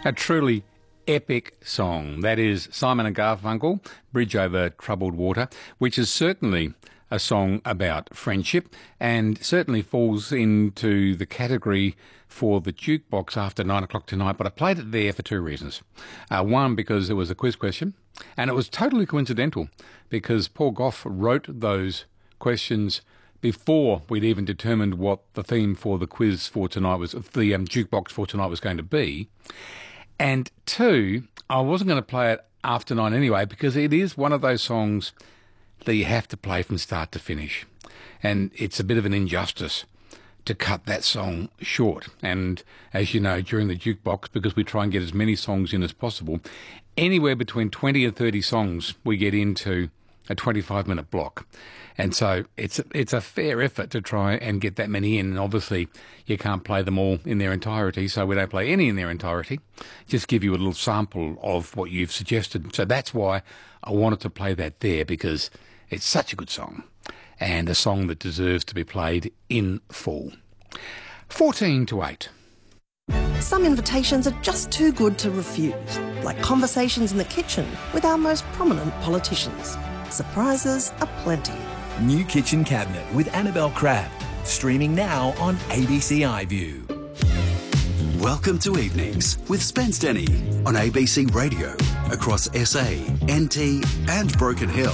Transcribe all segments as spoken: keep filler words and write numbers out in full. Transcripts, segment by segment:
A truly epic song. That is Simon and Garfunkel, Bridge Over Troubled Water, which is certainly a song about friendship and certainly falls into the category for the jukebox after nine o'clock tonight. But I played it there for two reasons. Uh, one, because there was a quiz question, and it was totally coincidental because Paul Gough wrote those questions before we'd even determined what the theme for the quiz for tonight was, the um, jukebox for tonight was going to be. And two, I wasn't going to play it after nine anyway because it is one of those songs that you have to play from start to finish. And it's a bit of an injustice to cut that song short. And as you know, during the jukebox, because we try and get as many songs in as possible, anywhere between twenty and thirty songs we get into a twenty-five minute block. And so it's it's a fair effort to try and get that many in. And obviously you can't play them all in their entirety, so we don't play any in their entirety. Just give you a little sample of what you've suggested. So that's why I wanted to play that there, because it's such a good song and a song that deserves to be played in full. fourteen to eight. Some invitations are just too good to refuse, like conversations in the kitchen with our most prominent politicians. Surprises aplenty. New Kitchen Cabinet with Annabelle Crabb, streaming now on A B C iView. Welcome to Evenings with Spence Denny on A B C Radio across S A, N T and Broken Hill.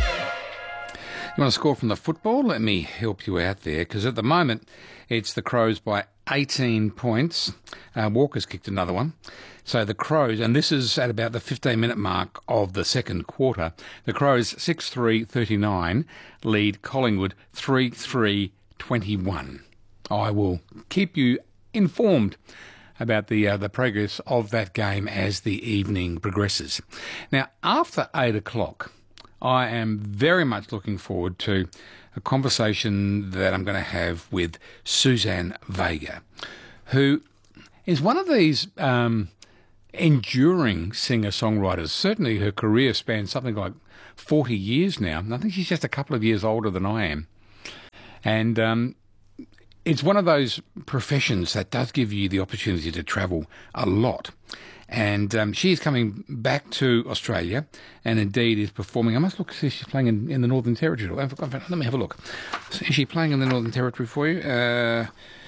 You want to score from the football? Let me help you out there, because at the moment it's the Crows by eighteen points. Uh, Walker's kicked another one. So the Crows, and this is at about the fifteen minute mark of the second quarter, the Crows six three thirty-nine lead Collingwood three three twenty-one. I will keep you informed about the uh, the progress of that game as the evening progresses. Now, after eight o'clock, I am very much looking forward to a conversation that I'm going to have with Suzanne Vega, who is one of these um, enduring singer-songwriters. Certainly her career spans something like forty years now. I think she's just a couple of years older than I am. And um, it's one of those professions that does give you the opportunity to travel a lot. And um, she is coming back to Australia and indeed is performing. I must look to see if she's playing in, in the Northern Territory. Let me have a look. Is she playing in the Northern Territory for you? Uh,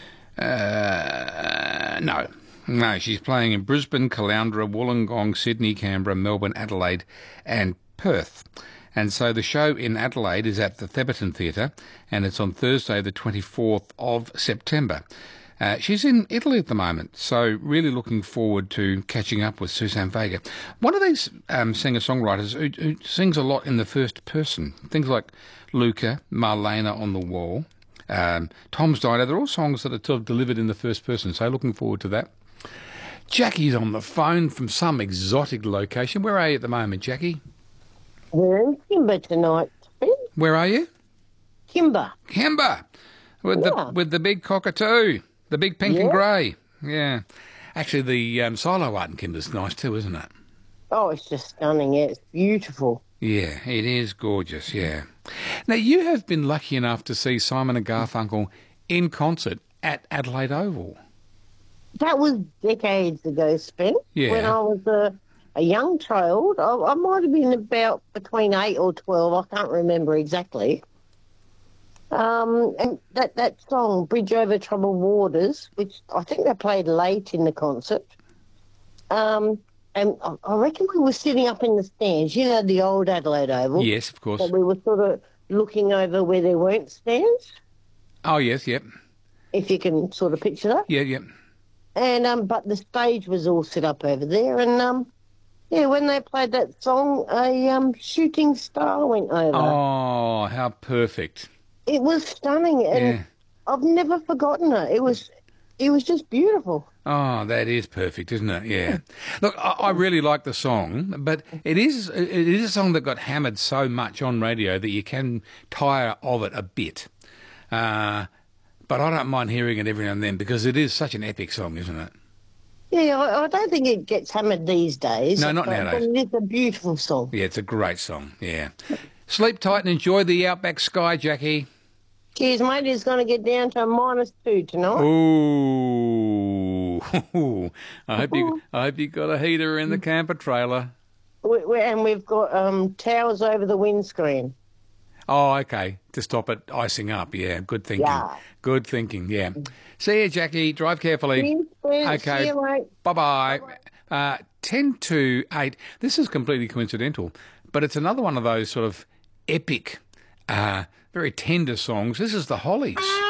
uh, no. No, she's playing in Brisbane, Caloundra, Wollongong, Sydney, Canberra, Melbourne, Adelaide and Perth. And so the show in Adelaide is at the Theberton Theatre, and it's on Thursday the twenty-fourth of September. Uh, she's in Italy at the moment, so really looking forward to catching up with Suzanne Vega. One of these um, singer-songwriters who, who sings a lot in the first person, things like Luca, Marlena on the Wall, um, Tom's Diner, they're all songs that are sort of delivered in the first person, so looking forward to that. Jackie's on the phone from some exotic location. Where are you at the moment, Jackie? We're in Kimber tonight, Fred. Where are you? Kimber. Kimber, with, Yeah. the, with the big cockatoo. The big pink Yeah. and grey. Yeah. Actually, the um, silo art in Kimber's nice too, isn't it? Oh, it's just stunning. Yeah, it's beautiful. Yeah, it is gorgeous, yeah. Now, you have been lucky enough to see Simon and Garfunkel in concert at Adelaide Oval. That was decades ago, Spence. Yeah. When I was a, a young child. I, I might have been about between eight or twelve. I can't remember exactly. Um, and that, that song, Bridge Over Troubled Waters, which I think they played late in the concert, um, and I, I reckon we were sitting up in the stands, you know, the old Adelaide Oval. Yes, of course. So we were sort of looking over where there weren't stands, Oh, yes, yep. if you can sort of picture that. Yeah, yep. And um, but the stage was all set up over there, and um, yeah, when they played that song, a um, shooting star went over. Oh, how perfect. It was stunning, and Yeah. I've never forgotten it. It was, it was just beautiful. Oh, that is perfect, isn't it? Yeah. Look, I, I really like the song, but it is it is a song that got hammered so much on radio that you can tire of it a bit. Uh, but I don't mind hearing it every now and then because it is such an epic song, isn't it? Yeah, I, I don't think it gets hammered these days. No, not but, nowadays. But it is a beautiful song. Yeah, it's a great song, yeah. Sleep tight and enjoy the outback sky, Jackie. Cheers, mate. It's going to get down to a minus two tonight. Ooh. Ooh, I hope you, I hope you got a heater in the camper trailer. We, we, and we've got um, towels over the windscreen. Oh, okay. To stop it icing up. Yeah, good thinking. Yeah. Good thinking, yeah. See you, Jackie. Drive carefully. Okay. See you, mate. Bye-bye. Uh, ten to eight. This is completely coincidental, but it's another one of those sort of epic, uh, very tender songs. This is the Hollies.